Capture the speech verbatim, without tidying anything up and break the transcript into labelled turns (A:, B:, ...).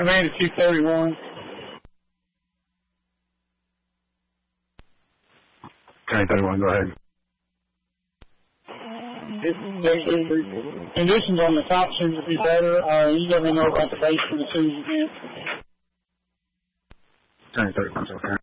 A: Command is two thirty-one.
B: Command thirty-one, go ahead.
A: Conditions on the top seem to be better. Uh, you let me know about the basement as soon as you can.
B: Command thirty-one, okay.